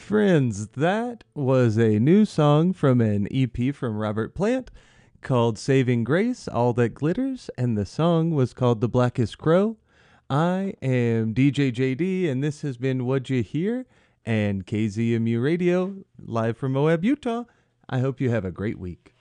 Friends, that was a new song from an EP from Robert Plant called Saving Grace, All That Glitters, and the song was called The Blackest Crow. I am DJ JD, and this has been What'd You Hear? And KZMU Radio, live from Moab, Utah. I hope you have a great week.